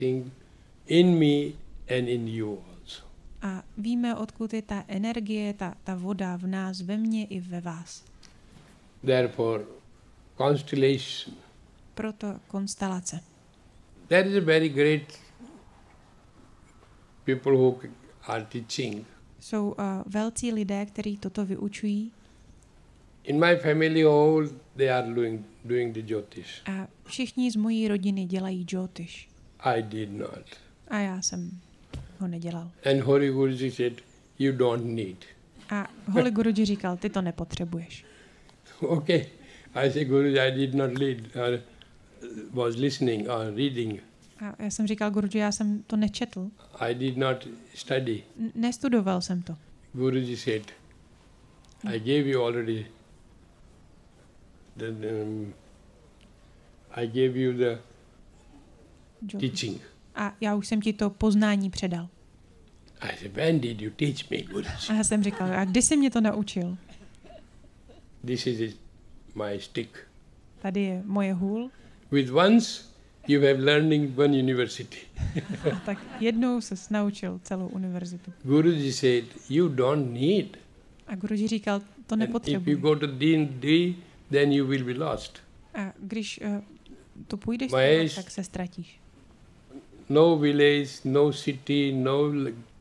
in me and in you also. A víme, odkud je ta energie, ta voda v nás, ve mně i ve vás. Therefore, constellation. Proto konstelace. There is a very great people who are teaching. Jsou velcí lidé, kteří toto vyučují. In my family, all they are doing the Jyotish. A všichni z mojí rodiny dělají Jyotish. I did not. A já jsem ho nedělal. And Hori Guruji said, you don't need. A Holy Guruji říkal, ty to nepotřebuješ. Okay. I said, Guruji, I did not lead, or was listening or reading. A já jsem říkal, Guruji, já jsem to nečetl. I did not study. Nestudoval jsem to. Guruji said, I gave you already I gave you the teaching. A já už jsem ti to poznání předal. I said, when did you teach me, Guruji? A já jsem říkal, a kdy jsi mě to naučil? This is my stick. Tady je moje hůl. With once you have learning one university. A tak jednou ses naučil celou univerzitu. Guruji said, you don't need. A Guruji říkal, to And if you nepotřebuješ. go to D, then you will be lost. A když to půjdeš, Mahesh, tak se ztratíš. No village, no city, no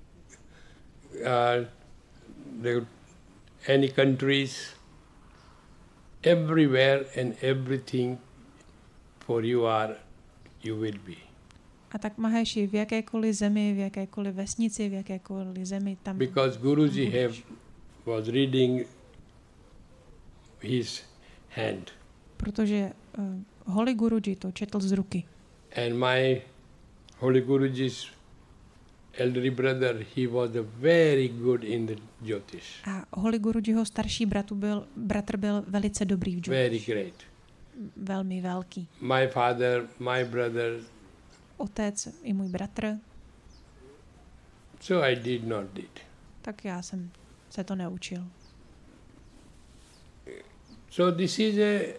any countries, everywhere and everything for you will be. A tak Maheši, v jakékoliv zemi, v jakékoliv vesnici, v jakékoliv zemi, tam Because Guruji was reading his hand. Protože Holy Guruji to četl z ruky. And my Holy Guruji's elderly brother, he was very good in the Jyotish. A Holy Gurujiho starší bratr byl velice dobrý v Jyotish. Very great. Velmi velký. My father, my brother. Otec i můj bratr. So I did not did. Tak já jsem se to neučil. So this is a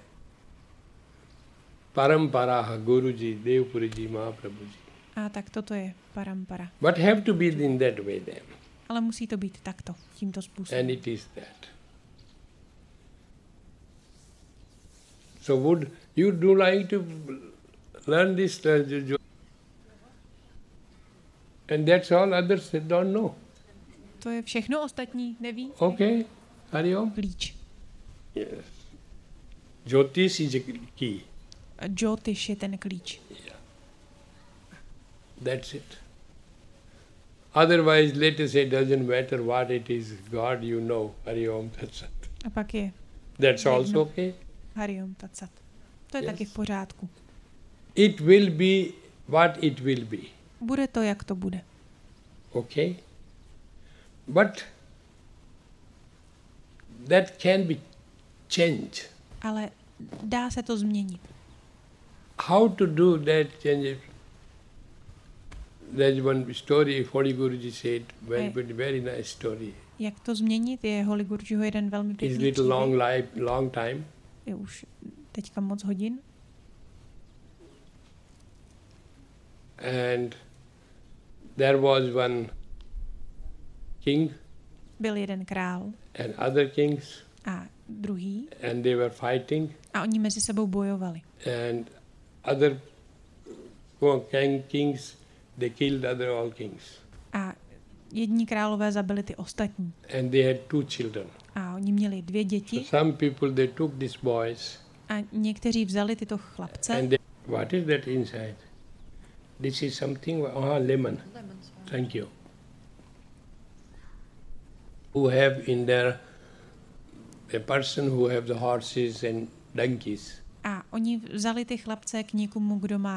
parampara, Guruji, Devpuriji, Mahaprabhuji. A tak toto je parampara. But have to be in that way then. Ale musí to být takto, tímto způsobem. And it is that. So would you do like to learn this? And that's all, others don't know. To je všechno, ostatní neví. Okay, Hari Om. Klíč. Yes. Jyotish is a key. Jyotish je ten klíč. Yeah. That's it. Otherwise, let us say, doesn't matter what it is, God you know, Hari Om Tat Sat. A pak je That's also okay. Hari Om Tat Sat. To je Yes. taky v pořádku. It will be what it will be. Bude to, jak to bude. Okay? But that can be changed. Ale dá se to změnit. How to do that change? There's one story Holy Guruji said, very nice story. Jak to změnit? Je Holy Gurujiho jeden velmi His pěkný little příběh. long time. Je už teďka moc hodin. And there was one king Byl jeden král and other kings, a druhý and they were fighting, a oni mezi sebou bojovali. and other kings, they killed all kings. A jedni králové zabili ty ostatní. And they had 2 children. A oni měli 2 děti So some people, they took these boys, a někteří vzali tyto chlapce. and what is that inside? This is something, lemon. Thank you. Who have in their, a person who have the horses and donkeys. A oni vzali ty chlapce k někomu, kdo má